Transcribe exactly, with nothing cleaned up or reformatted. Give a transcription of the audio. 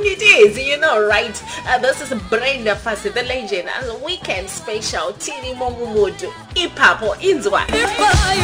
it is, you know, right? Uh, this is Brenda Fassie, the legend, and the weekend special. Tini Momumudu, Ipapo, Inzwa.